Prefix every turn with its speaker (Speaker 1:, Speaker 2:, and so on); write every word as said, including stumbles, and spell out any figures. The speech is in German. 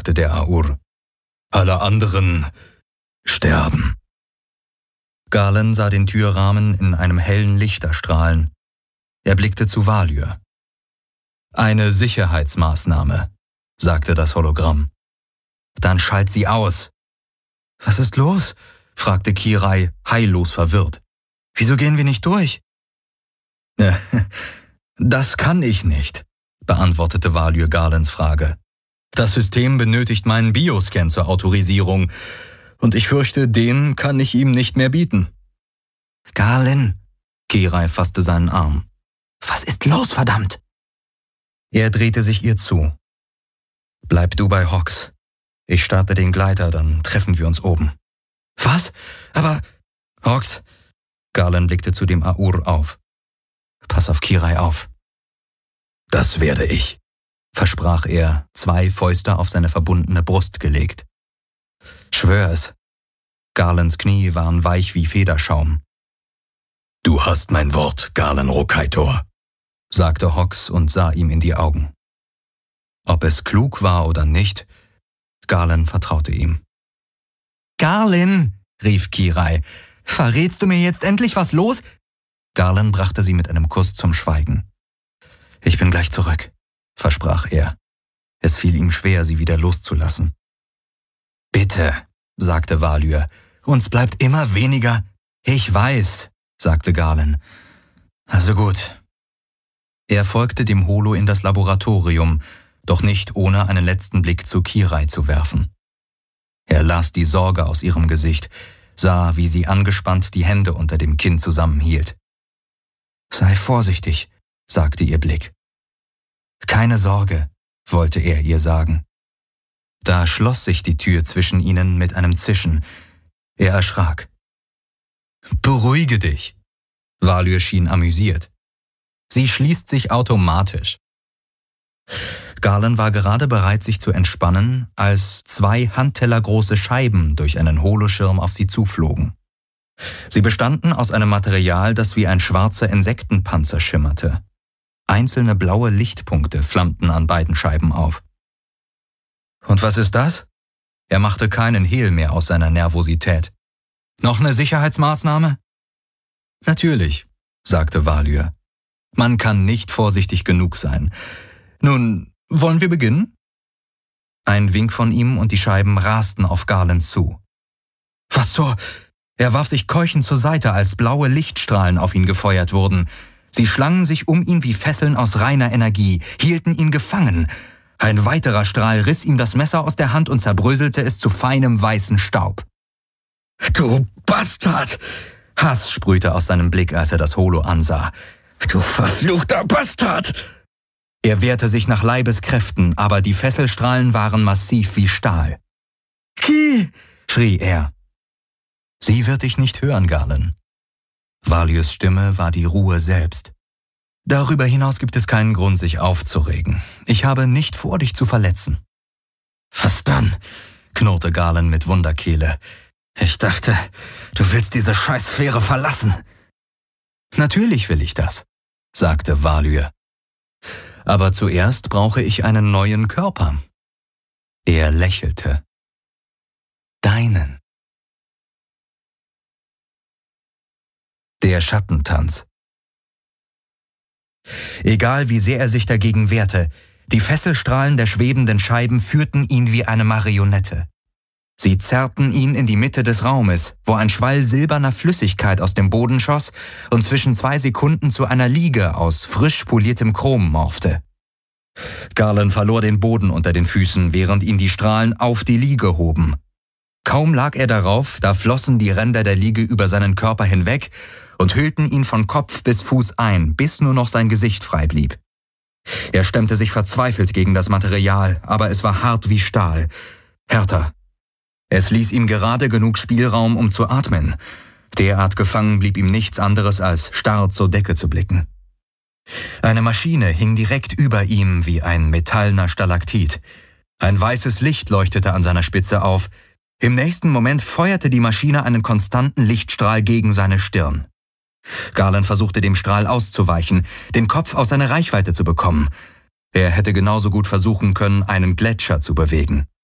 Speaker 1: sagte der Aur. »Alle anderen sterben.« Galen sah den Türrahmen in einem hellen Licht erstrahlen. Er blickte zu Valyr. »Eine Sicherheitsmaßnahme«, sagte das Hologramm. »Dann schalt sie aus.« »Was ist los?« fragte Kirai, heillos verwirrt. »Wieso gehen wir nicht durch?« »Das kann ich nicht«, beantwortete Valyr Galens Frage. »Das System benötigt meinen Bioscan zur Autorisierung, und ich fürchte, den kann ich ihm nicht mehr bieten.« »Galen«, Kirai fasste seinen Arm. »Was ist los, verdammt?« Er drehte sich ihr zu. »Bleib du bei Hox. Ich starte den Gleiter, dann treffen wir uns oben.« »Was? Aber...« »Hox«, Galen blickte zu dem Aur auf. »Pass auf Kirai auf.« »Das werde ich«, versprach er, zwei Fäuste auf seine verbundene Brust gelegt. »Schwör es.« Galens Knie waren weich wie Federschaum. »Du hast mein Wort, Galen Rokaitor«, sagte Hox und sah ihm in die Augen. Ob es klug war oder nicht, Galen vertraute ihm. »Galen«, rief Kirai, »verrätst du mir jetzt endlich, was los?« Galen brachte sie mit einem Kuss zum Schweigen. »Ich bin gleich zurück«, versprach er. Es fiel ihm schwer, sie wieder loszulassen. »Bitte«, sagte Valyr, »uns bleibt immer weniger.« »Ich weiß«, sagte Galen. »Also gut.« Er folgte dem Holo in das Laboratorium, doch nicht ohne einen letzten Blick zu Kirai zu werfen. Er las die Sorge aus ihrem Gesicht, sah, wie sie angespannt die Hände unter dem Kinn zusammenhielt. »Sei vorsichtig«, sagte ihr Blick. »Keine Sorge«, wollte er ihr sagen. Da schloss sich die Tür zwischen ihnen mit einem Zischen. Er erschrak. »Beruhige dich«, Valyr schien amüsiert. »Sie schließt sich automatisch.« Galen war gerade bereit, sich zu entspannen, als zwei handtellergroße Scheiben durch einen Holoschirm auf sie zuflogen. Sie bestanden aus einem Material, das wie ein schwarzer Insektenpanzer schimmerte. Einzelne blaue Lichtpunkte flammten an beiden Scheiben auf. »Und was ist das?« Er machte keinen Hehl mehr aus seiner Nervosität. »Noch eine Sicherheitsmaßnahme?« »Natürlich«, sagte Valyr. »Man kann nicht vorsichtig genug sein. Nun, wollen wir beginnen?« Ein Wink von ihm und die Scheiben rasten auf Galen zu. »Was zur...« Er warf sich keuchend zur Seite, als blaue Lichtstrahlen auf ihn gefeuert wurden. Sie schlangen sich um ihn wie Fesseln aus reiner Energie, hielten ihn gefangen. Ein weiterer Strahl riss ihm das Messer aus der Hand und zerbröselte es zu feinem weißen Staub. »Du Bastard!« Hass sprühte aus seinem Blick, als er das Holo ansah. »Du verfluchter Bastard!« Er wehrte sich nach Leibeskräften, aber die Fesselstrahlen waren massiv wie Stahl. »Ki!« schrie er. »Sie wird dich nicht hören, Galen.« Valyrs Stimme war die Ruhe selbst. »Darüber hinaus gibt es keinen Grund, sich aufzuregen. Ich habe nicht vor, dich zu verletzen.« »Was dann?« knurrte Galen mit Wunderkehle. »Ich dachte, du willst diese Scheißsphäre verlassen.« »Natürlich will ich das«, sagte Valyr. »Aber zuerst brauche ich einen neuen Körper.« Er lächelte. »Deinen.« Der Schattentanz. Egal wie sehr er sich dagegen wehrte, die Fesselstrahlen der schwebenden Scheiben führten ihn wie eine Marionette. Sie zerrten ihn in die Mitte des Raumes, wo ein Schwall silberner Flüssigkeit aus dem Boden schoss und zwischen zwei Sekunden zu einer Liege aus frisch poliertem Chrom morpchte. Galen verlor den Boden unter den Füßen, während ihn die Strahlen auf die Liege hoben. Kaum lag er darauf, da flossen die Ränder der Liege über seinen Körper hinweg und hüllten ihn von Kopf bis Fuß ein, bis nur noch sein Gesicht frei blieb. Er stemmte sich verzweifelt gegen das Material, aber es war hart wie Stahl. Härter. Es ließ ihm gerade genug Spielraum, um zu atmen. Derart gefangen blieb ihm nichts anderes, als starr zur Decke zu blicken. Eine Maschine hing direkt über ihm wie ein metallener Stalaktit. Ein weißes Licht leuchtete an seiner Spitze auf. Im nächsten Moment feuerte die Maschine einen konstanten Lichtstrahl gegen seine Stirn. Galen versuchte dem Strahl auszuweichen, den Kopf aus seiner Reichweite zu bekommen. Er hätte genauso gut versuchen können, einen Gletscher zu bewegen.